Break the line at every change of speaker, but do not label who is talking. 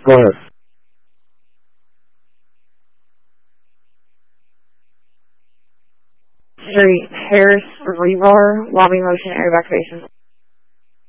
Go ahead.
Street, Harris, rebar, lobby motion, air evacuation.